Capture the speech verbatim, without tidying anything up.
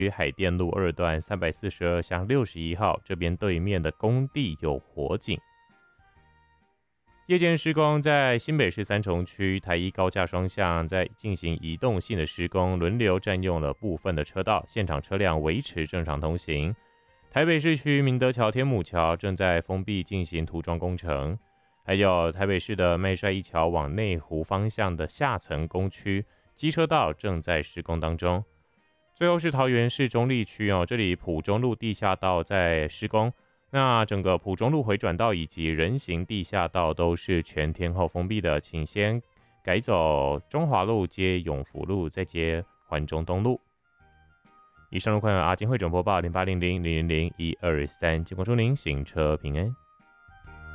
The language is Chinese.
于海淀路二段三百四十二巷六十一号这边对面的工地有火警。夜间施工在新北市三重区台一高架双向在进行移动性的施工，轮流占用了部分的车道，现场车辆维持正常通行。台北市区明德桥、天母桥正在封闭进行涂装工程，还有台北市的麦帅一桥往内湖方向的下层工区机车道正在施工当中。最后是桃园市中坜区哦，这里埔中路地下道在施工。那整个埔中路回转道以及人行地下道都是全天候封闭的，请先改走中华路接永福路，再接环中东路。以上路况由阿金汇总播报零八零零零零零一二三，请祝您行车平安。